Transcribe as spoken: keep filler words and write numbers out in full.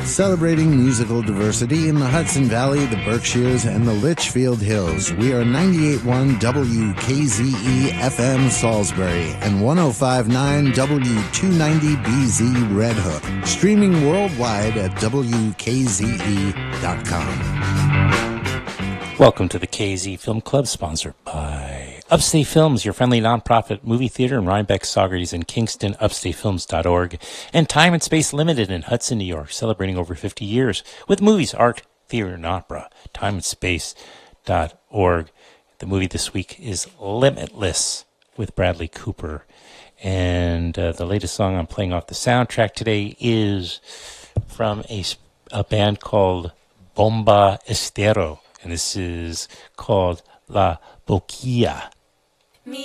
Celebrating musical diversity in the Hudson Valley, the Berkshires, and the Litchfield Hills. We are ninety-eight point one W K Z E F M Salisbury and one oh five point nine W two ninety B Z Red Hook. Streaming worldwide at W K Z E dot com. Welcome to the K Z Film Club, sponsored by Upstate Films, your friendly nonprofit movie theater in Rhinebeck, Saugerties, and Kingston, upstate films dot org, and Time and Space Limited in Hudson, New York, celebrating over fifty years with movies, art, theater, and opera. time and space dot org. The movie this week is Limitless with Bradley Cooper. And uh, the latest song I'm playing off the soundtrack today is from a, a band called Bomba Estero. And this is called La Boquilla.